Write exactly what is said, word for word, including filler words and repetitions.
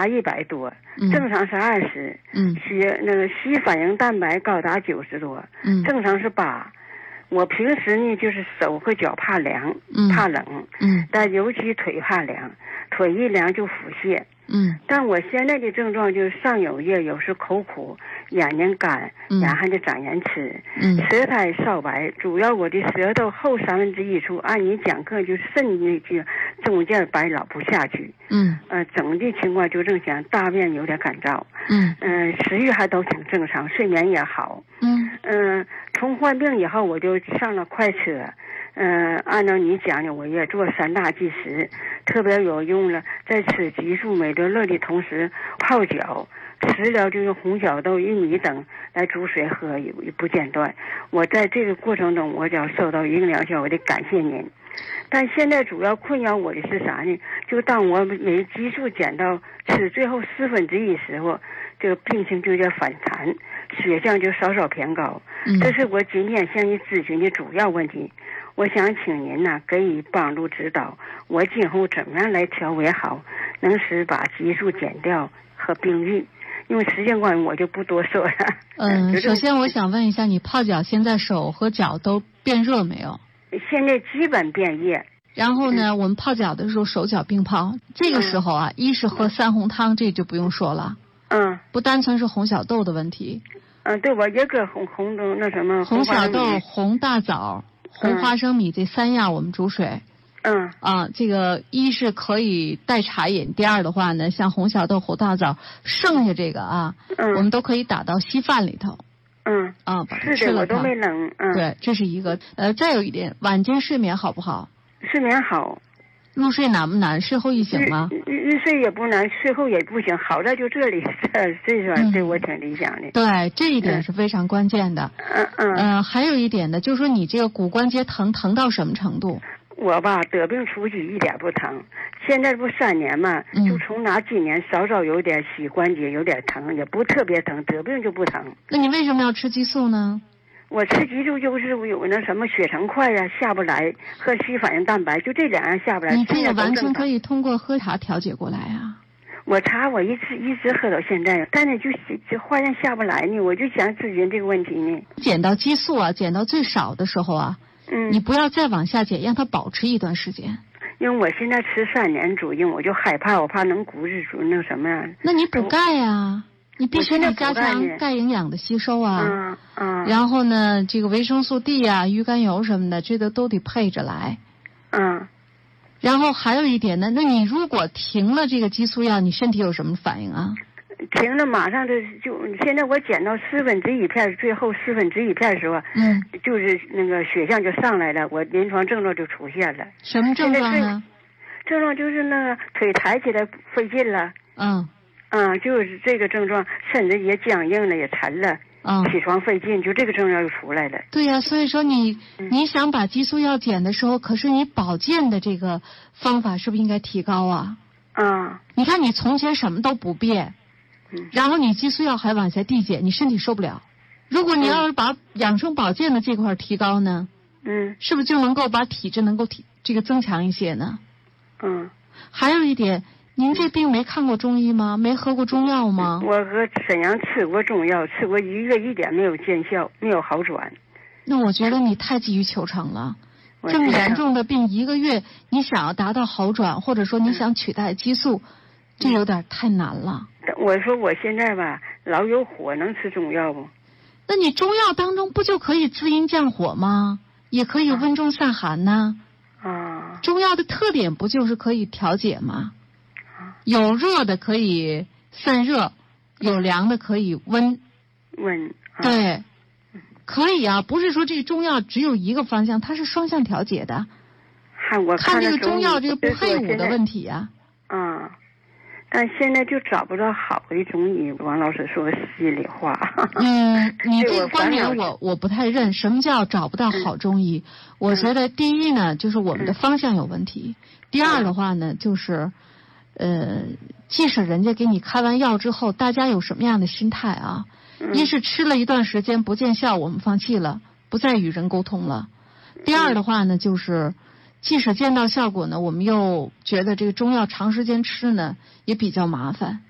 达一百多， 嗯、 正常是二十， 嗯， 血那个硒反应蛋白高达九十多， 嗯， 正常是八。我平时呢就是手和脚怕凉， 嗯、 怕冷， 嗯， 但尤其腿怕凉，腿一凉就腹泻。 嗯， 但我现在的症状就是上有月，有时口苦，眼睛干，眼还得长眼齿， 嗯， 舌苔少白，主要我的舌头后三分之一处，按你讲课就渗那句中间白老不下去， 嗯， 呃，整的情况就正常，大便有点干燥， 嗯， 嗯、呃，食欲还都挺正常，睡眠也好， 嗯， 嗯、呃，从患病以后我就上了快车。嗯、呃，按照你讲的，我也做三大忌食，特别有用了。在吃激素美德乐的同时，泡脚，食疗就用红小豆、玉米等来煮水喝，也也不间断。我在这个过程中，我只要受到一定疗效，我得感谢您。但现在主要困扰我的是啥呢？就当我每激素减到吃最后四分之一时候，这个病情就有点反弹，血象就稍稍偏高。 嗯、 这是我今天向你咨询的主要问题。我想请您呢给予帮助指导，我今后怎么样来调为好，能使把激素减掉和病愈。因为时间关系，我就不多说了。 嗯，首先我想问一下，你泡脚现在手和脚都变热没有？ 现在基本变热。 然后呢，嗯、我们泡脚的时候手脚并泡，这个时候啊，嗯、一是喝三红汤，这就不用说了。 嗯。 不单纯是红小豆的问题。 嗯，对，我也搁红红豆那什么。 红小豆、红大枣、红花生米、嗯、这三样我们煮水。 嗯。 啊，这个一是可以代茶饮，第二的话呢，像红小豆、红大枣，剩下这个啊， 嗯， 我们都可以打到稀饭里头。 嗯。 啊，把它吃了它。 是的，我都没冷。嗯。 对，这是一个。呃，再有一点，晚间睡眠好不好？ 睡眠好。 入睡难不难？睡后一醒吗？ 入入睡也不难，睡后也不行。好在就这里，这这算对我挺理想的。 对，这一点是非常关键的。 嗯嗯。 呃，还有一点呢，就是说你这个骨关节疼疼到什么程度？ 我吧，得病初期一点不疼，现在不三年嘛， 嗯、 就从哪几年稍稍有点膝关节有点疼，也不特别疼，得病就不疼。 那你为什么要吃激素呢？ 我吃激素就是有那什么血成块呀、啊、下不来，和硒反应蛋白就这两样下不来。 你这个完全可以通过喝茶调节过来啊。 我茶我一直一直喝到现在，但是就就化验下不来呢，我就想咨询这个问题呢。 减到激素啊，减到最少的时候啊， 嗯， 你不要再往下减，让它保持一段时间。 因为我现在吃三年主硬，我就害怕，我怕能骨质疏那什么呀。 那你补钙啊。你必须得加强钙营养的吸收啊， 嗯嗯， 然后呢，这个维生素 D 啊、鱼肝油什么的，这个都得配着来。 嗯。 然后还有一点呢，那你如果停了这个激素药，你身体有什么反应啊？ 停了，马上就就现在我减到四分之一片，最后四分之一片的时候， 嗯， 就是那个血象就上来了，我临床症状就出现了。 什么症状呢？ 症状就是那个腿抬起来费劲了。 嗯。 嗯，就是这个症状，身子也僵硬了，也沉了， 嗯， 起床费劲，就这个症状就出来了。 对呀、啊，所以说你、嗯、你想把激素药减的时候，可是你保健的这个方法是不是应该提高啊？ 啊、嗯， 你看你从前什么都不变， 嗯， 然后你激素药还往下递减，你身体受不了。如果你要是把养生保健的这块提高呢， 嗯， 是不是就能够把体质能够提这个增强一些呢？ 嗯， 还有一点。您这病没看过中医吗？没喝过中药吗？ 我和沈阳吃过中药，吃过一个月，一点没有见效，没有好转。 那我觉得你太急于求成了。这么严重的病，一个月你想要达到好转，或者说你想取代激素，嗯、这有点太难了。 我说我现在吧，老有火，能吃中药不？ 那你中药当中不就可以滋阴降火吗？也可以温中散寒呢。 啊。 中药的特点不就是可以调节吗？有热的可以散热，有凉的可以温。 温。啊、 对，可以啊，不是说这个中药只有一个方向，它是双向调节的。 看我看这个中药这个不配伍的问题啊。 嗯，但现在就找不到好的中医。王老师说个心里话。 嗯，你这个观点我我不太认。什么叫找不到好中医？嗯、我觉得第一呢，就是我们的方向有问题；嗯、第二的话呢，就是。呃，即使人家给你开完药之后，大家有什么样的心态啊？ 嗯、 一是吃了一段时间不见效，我们放弃了，不再与人沟通了；第二的话呢，就是即使见到效果呢，我们又觉得这个中药长时间吃呢也比较麻烦。